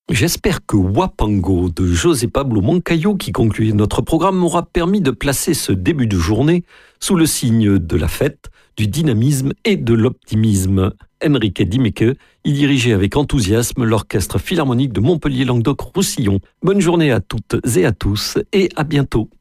J'espère que Wapango de José Pablo Moncayo, qui conclut notre programme, m'aura permis de placer ce début de journée sous le signe de la fête, du dynamisme et de l'optimisme. Enrique Dimeke y dirigeait avec enthousiasme l'orchestre philharmonique de Montpellier-Languedoc-Roussillon. Bonne journée à toutes et à tous et à bientôt.